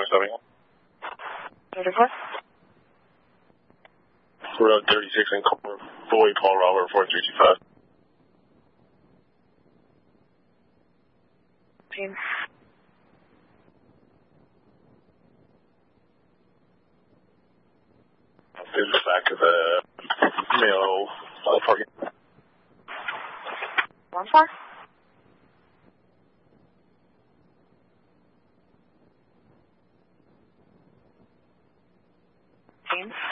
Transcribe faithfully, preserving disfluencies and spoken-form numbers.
twenty-seven. thirty-four. Road thirty-six in Boyd, Colorado, four three two five. Team. There's the back of the male uh, parking. One four. Team.